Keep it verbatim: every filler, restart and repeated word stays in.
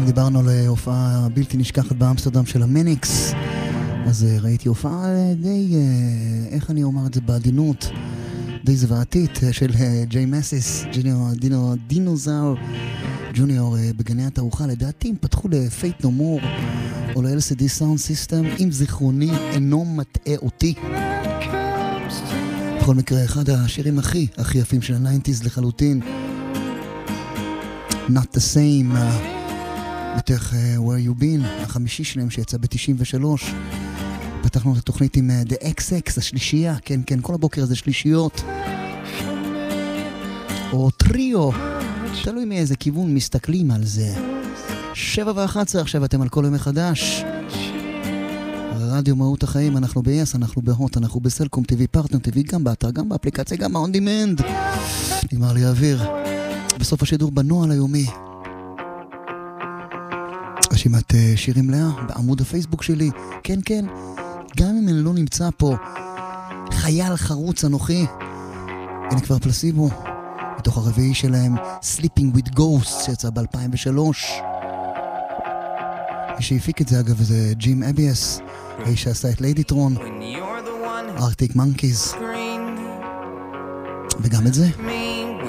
דיברנו על הופעה בלתי נשכחת באמסטרדם של המניקס, אז ראיתי הופעה די, איך אני אומר את זה בעדינות, די זוועתית של ג'יי מסיס, דינו, דינוזאור ג'וניור בגני התערוכה. לדעתי הם פתחו לפייט נו מור או ל-אל סי די סאונד סיסטם, אם זיכרוני אינו מטעה אותי. בכל מקרה, אחד השירים הכי הכי יפים של ה-תשעים לחלוטין, Not the Same, בתוך uh, Where You Been, החמישי שלהם שיצא ב-תשעים ושלוש. פתחנו את התוכנית עם uh, The אקס אקס, השלישייה, כן, כן, כל הבוקר זה שלישיות. או טריו, תלוי מאיזה כיוון מסתכלים על זה. שבע ואחת עשרה, עכשיו אתם על כל יום מחדש. רדיו מהות החיים, אנחנו ב-יס, אנחנו בהוט, אנחנו בסלקום טי וי, פרטנר טי וי, גם באתר, גם באפליקציה, גם ב-on demand. נגמר לי האוויר. בסוף השידור בנועל היומי. רשימת שירים מלאה בעמוד הפייסבוק שלי. כן, כן, גם אם אני לא נמצא פה, חייל חרוץ אנוכי. הנה כבר פלסיבו, בתוך הרביעי שלהם, Sleeping with Ghosts, שיצא ב-אלפיים ושלוש. מי שהפיק את זה אגב זה ג'ים אביאס, האיש שעשה את ליידיטרון, ארקטיק מנקיז, וגם את זה